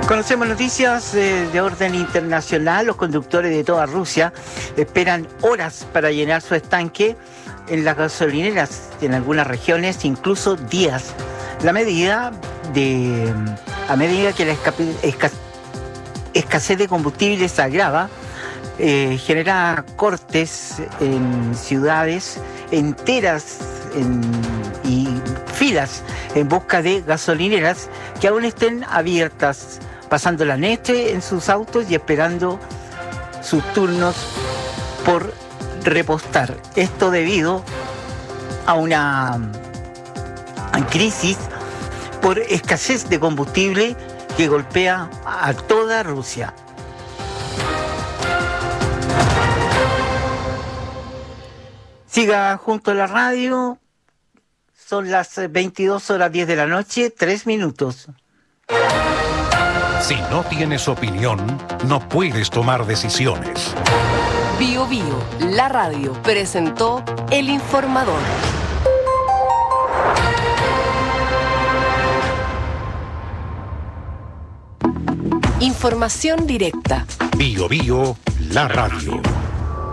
Conocemos noticias de orden internacional. Los conductores de toda Rusia esperan horas para llenar su estanque en las gasolineras, en algunas regiones incluso días. A medida que la escasez de combustible se agrava, genera cortes en ciudades enteras y filas en busca de gasolineras que aún estén abiertas, pasando la noche en sus autos y esperando sus turnos por repostar. Esto debido a una crisis por escasez de combustible que golpea a toda Rusia. Siga junto a la radio. Son las 22:10 de la noche, 3 minutos. Si no tienes opinión, no puedes tomar decisiones. Bio Bio, la radio, presentó El Informador. Información directa. Bio Bio, la radio.